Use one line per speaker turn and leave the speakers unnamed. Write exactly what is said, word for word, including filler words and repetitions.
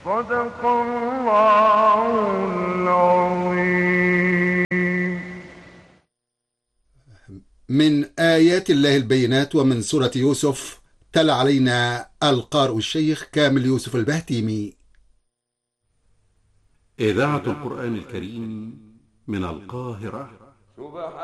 صدق الله العظيم.
من آيات الله البينات ومن سورة يوسف، تلا علينا القارئ الشيخ كامل يوسف البهتيمي.
إذاعة القرآن الكريم من القاهرة.